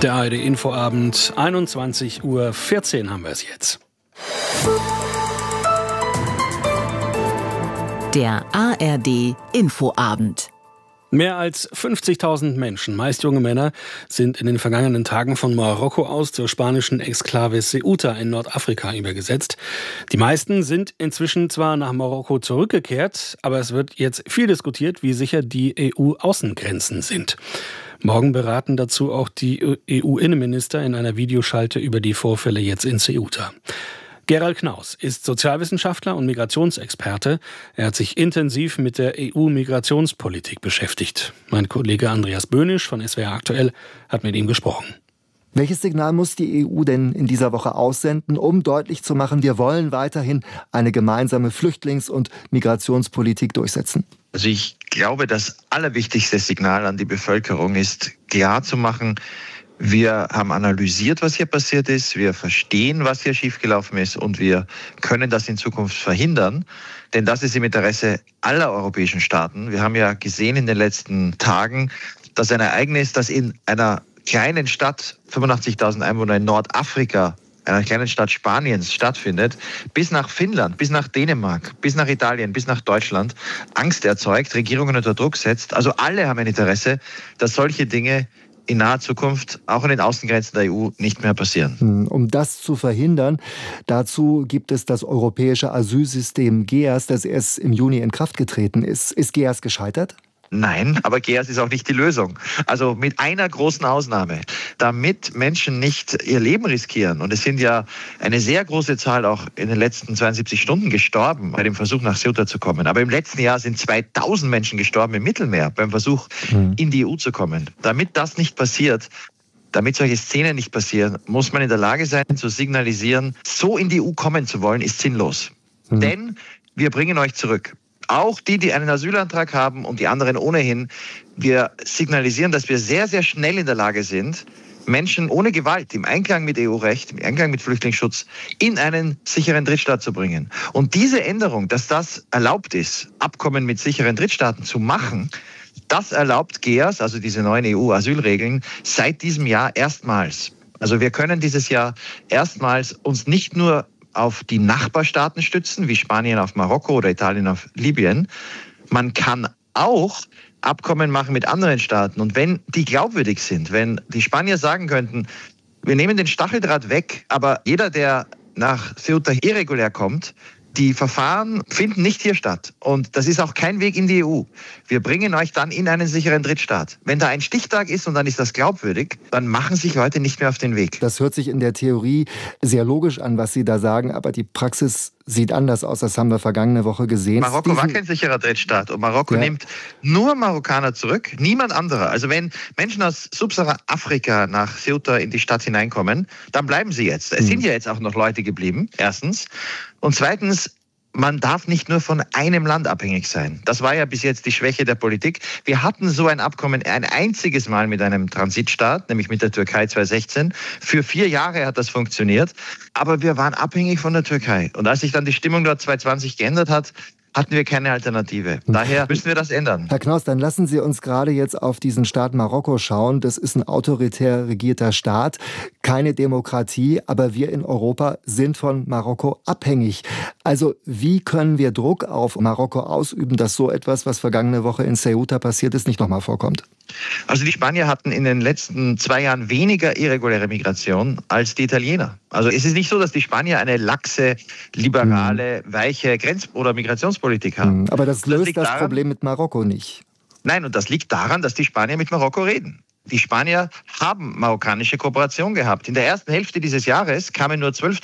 Der ARD-Infoabend, 21:14 Uhr haben wir es jetzt. Der ARD-Infoabend. Mehr als 50.000 Menschen, meist junge Männer, sind in den vergangenen Tagen von Marokko aus zur spanischen Exklave Ceuta in Nordafrika übergesetzt. Die meisten sind inzwischen zwar nach Marokko zurückgekehrt, aber es wird jetzt viel diskutiert, wie sicher die EU-Außengrenzen sind. Morgen beraten dazu auch die EU-Innenminister in einer Videoschalte über die Vorfälle jetzt in Ceuta. Gerald Knaus ist Sozialwissenschaftler und Migrationsexperte. Er hat sich intensiv mit der EU-Migrationspolitik beschäftigt. Mein Kollege Andreas Böhnisch von SWR aktuell hat mit ihm gesprochen. Welches Signal muss die EU denn in dieser Woche aussenden, um deutlich zu machen, wir wollen weiterhin eine gemeinsame Flüchtlings- und Migrationspolitik durchsetzen? Also ich glaube, das allerwichtigste Signal an die Bevölkerung ist, klar zu machen, wir haben analysiert, was hier passiert ist, wir verstehen, was hier schiefgelaufen ist und wir können das in Zukunft verhindern, denn das ist im Interesse aller europäischen Staaten. Wir haben ja gesehen in den letzten Tagen, dass ein Ereignis, das in einer kleinen Stadt, 85.000 Einwohner in Nordafrika, einer kleinen Stadt Spaniens stattfindet, bis nach Finnland, bis nach Dänemark, bis nach Italien, bis nach Deutschland Angst erzeugt, Regierungen unter Druck setzt. Also alle haben ein Interesse, dass solche Dinge in naher Zukunft auch an den Außengrenzen der EU nicht mehr passieren. Um das zu verhindern, dazu gibt es das europäische Asylsystem GEAS, das erst im Juni in Kraft getreten ist. Ist GEAS gescheitert? Nein, aber GEAS ist auch nicht die Lösung. Also mit einer großen Ausnahme. Damit Menschen nicht ihr Leben riskieren, und es sind ja eine sehr große Zahl auch in den letzten 72 Stunden gestorben bei dem Versuch nach Ceuta zu kommen. Aber im letzten Jahr sind 2000 Menschen gestorben im Mittelmeer beim Versuch in die EU zu kommen. Damit das nicht passiert, damit solche Szenen nicht passieren, muss man in der Lage sein zu signalisieren, so in die EU kommen zu wollen, ist sinnlos. Denn wir bringen euch zurück. Auch die einen Asylantrag haben und die anderen ohnehin. Wir signalisieren, dass wir sehr, sehr schnell in der Lage sind, Menschen ohne Gewalt, im Einklang mit EU-Recht, im Einklang mit Flüchtlingsschutz, in einen sicheren Drittstaat zu bringen. Und diese Änderung, dass das erlaubt ist, Abkommen mit sicheren Drittstaaten zu machen, das erlaubt GEAS, also diese neuen EU-Asylregeln, seit diesem Jahr erstmals. Also wir können dieses Jahr erstmals uns nicht nur auf die Nachbarstaaten stützen, wie Spanien auf Marokko oder Italien auf Libyen. Man kann auch Abkommen machen mit anderen Staaten. Und wenn die glaubwürdig sind, wenn die Spanier sagen könnten, wir nehmen den Stacheldraht weg, aber jeder, der nach Ceuta irregulär kommt, die Verfahren finden nicht hier statt. Und das ist auch kein Weg in die EU. Wir bringen euch dann in einen sicheren Drittstaat. Wenn da ein Stichtag ist und dann ist das glaubwürdig, dann machen sich Leute nicht mehr auf den Weg. Das hört sich in der Theorie sehr logisch an, was Sie da sagen, aber die Praxis sieht anders aus. Das haben wir vergangene Woche gesehen. Marokko war kein sicherer Drittstaat und Marokko nimmt nur Marokkaner zurück, niemand anderer. Also wenn Menschen aus Subsahara-Afrika nach Ceuta in die Stadt hineinkommen, dann bleiben sie jetzt. Es sind ja jetzt auch noch Leute geblieben, erstens. Und zweitens, man darf nicht nur von einem Land abhängig sein. Das war ja bis jetzt die Schwäche der Politik. Wir hatten so ein Abkommen ein einziges Mal mit einem Transitstaat, nämlich mit der Türkei 2016. Für 4 Jahre hat das funktioniert. Aber wir waren abhängig von der Türkei. Und als sich dann die Stimmung dort 2020 geändert hat, hatten wir keine Alternative. Daher müssen wir das ändern. Herr Knaus, dann lassen Sie uns gerade jetzt auf diesen Staat Marokko schauen. Das ist ein autoritär regierter Staat, keine Demokratie, aber wir in Europa sind von Marokko abhängig. Also wie können wir Druck auf Marokko ausüben, dass so etwas, was vergangene Woche in Ceuta passiert ist, nicht nochmal vorkommt? Also die Spanier hatten in den letzten 2 Jahren weniger irreguläre Migration als die Italiener. Also es ist nicht so, dass die Spanier eine laxe, liberale, weiche Grenz- oder Migrationspolitik haben. Aber das löst das Problem mit Marokko nicht. Nein, und das liegt daran, dass die Spanier mit Marokko reden. Die Spanier haben marokkanische Kooperation gehabt. In der ersten Hälfte dieses Jahres kamen nur